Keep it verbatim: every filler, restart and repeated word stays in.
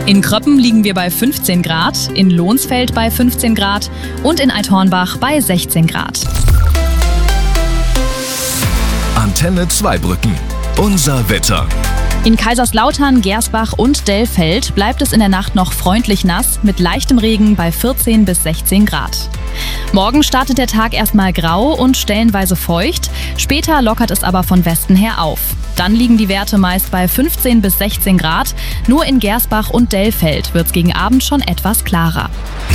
In Kröppen liegen wir bei fünfzehn Grad, in Lohnsfeld bei fünfzehn Grad und in Eidhornbach bei sechzehn Grad. Antenne Zweibrücken. Unser Wetter. In Kaiserslautern, Gersbach und Dellfeld bleibt es in der Nacht noch freundlich nass mit leichtem Regen bei vierzehn bis sechzehn Grad. Morgen startet der Tag erstmal grau und stellenweise feucht, später lockert es aber von Westen her auf. Dann liegen die Werte meist bei fünfzehn bis sechzehn Grad, nur in Gersbach und Dellfeld wird es gegen Abend schon etwas klarer.